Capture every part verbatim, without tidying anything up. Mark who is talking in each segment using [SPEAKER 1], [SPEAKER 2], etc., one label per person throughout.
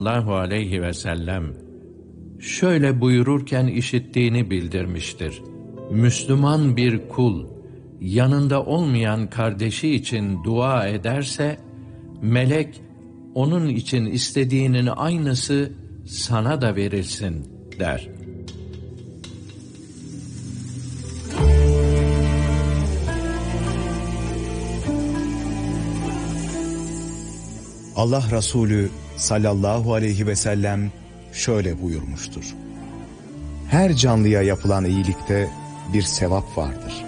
[SPEAKER 1] sallallahu aleyhi ve sellem şöyle buyururken işittiğini bildirmiştir. Müslüman bir kul yanında olmayan kardeşi için dua ederse, melek onun için istediğinin aynısı sana da verilsin der.
[SPEAKER 2] Allah Resulü sallallahu aleyhi ve sellem şöyle buyurmuştur: her canlıya yapılan iyilikte bir sevap vardır.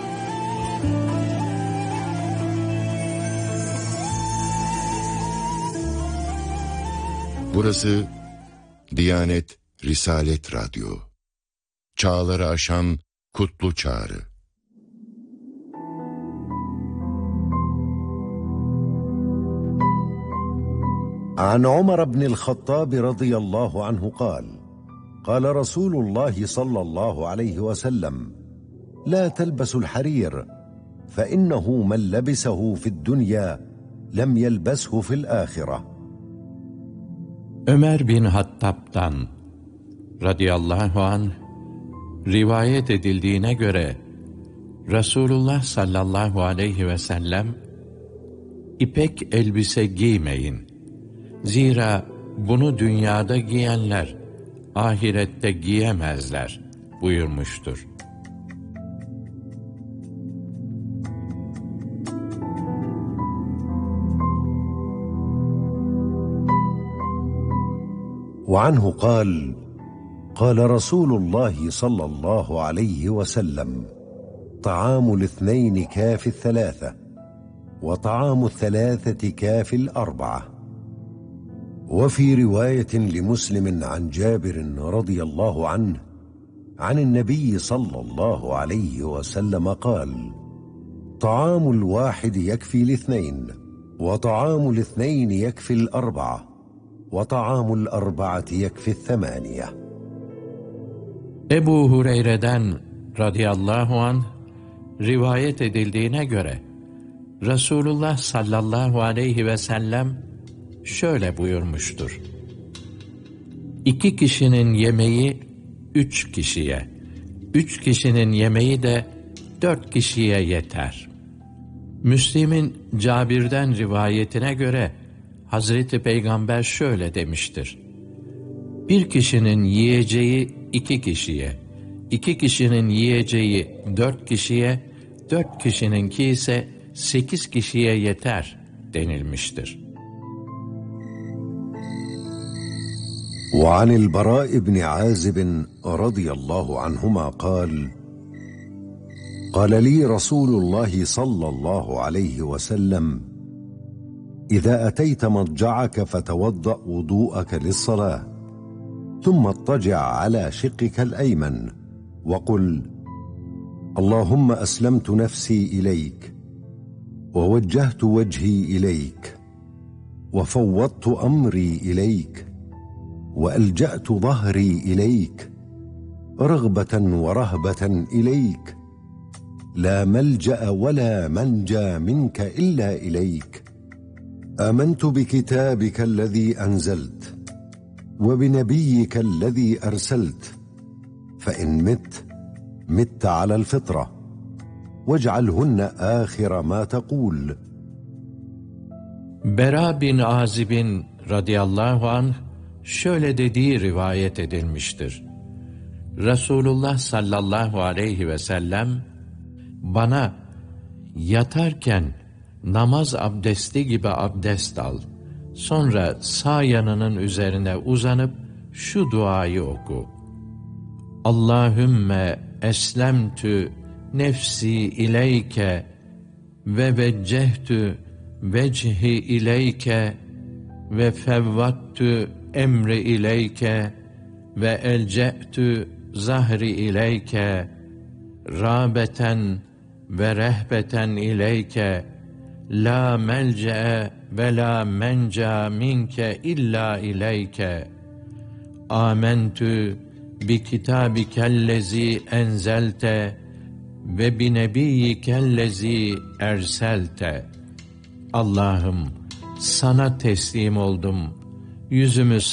[SPEAKER 3] Burası Diyanet Risalet Radyo. Çağları aşan kutlu çağrı.
[SPEAKER 4] عن عمر بن الخطاب رضي الله عنه قال قال رسول الله صلى الله عليه وسلم لا تلبسوا الحرير فإنه من لبسه في الدنيا لم يلبسه في الآخرة.
[SPEAKER 1] Ömer bin Hattab'dan radıyallahu anh rivayet edildiğine göre Resulullah sallallahu aleyhi ve sellem ipek elbise giymeyin. Zira bunu dünyada giyenler ahirette giyemezler buyurmuştur.
[SPEAKER 4] وعنه قال قال رسول الله صلى الله عليه وسلم طعام الاثنين كافي الثلاثة وطعام الثلاثة كافي الأربعة. وفي رواية لمسلم عن جابر رضي الله عنه عن النبي صلى الله عليه وسلم قال طعام الواحد يكفي الاثنين وطعام الاثنين يكفي الأربعة وطعام الأربعة يكفي الثمانية.
[SPEAKER 1] Ebu Hureyre'den radıyallahu anh rivayet edildiğine göre Resulullah sallallahu aleyhi ve sellem şöyle buyurmuştur: İki kişinin yemeği üç kişiye, üç kişinin yemeği de dört kişiye yeter. Müslim'in Cabir'den rivayetine göre Hazreti Peygamber şöyle demiştir: bir kişinin yiyeceği iki kişiye, iki kişinin yiyeceği dört kişiye, dört kişininki ise sekiz kişiye yeter denilmiştir.
[SPEAKER 4] وعن البراء بن عازب رضي الله عنهما قال قال لي رسول الله صلى الله عليه وسلم إذا أتيت مضجعك فتوضأ وضوءك للصلاة ثم اضطجع على شقك الأيمن وقل اللهم أسلمت نفسي إليك ووجهت وجهي إليك وفوضت أمري إليك وألجأت ظهري إليك رغبة ورهبة إليك لا ملجأ ولا منجى منك إلا إليك آمنت بكتابك الذي أنزلت وبنبيك الذي أرسلت فإن مت مت على الفطرة واجعلهن آخر ما تقول.
[SPEAKER 1] Bera bin Azib'in radıyallahu anh şöyle dediği rivayet edilmiştir: Resulullah sallallahu aleyhi ve sellem bana yatarken namaz abdesti gibi abdest al, sonra sağ yanının üzerine uzanıp şu duayı oku: Allahümme eslemtü nefsi ileyke ve veccehtü vecihi ileyke ve fevvattü emri ileyke ve elce'tü zahri ileyke râbeten ve rehbeten ileyke la melce'e ve la menca minke illa ileyke âmentü bi kitabikellezi enzelte ve bi nebiyyikellezi erselte. Allah'ım sana teslim oldum, yüzümüz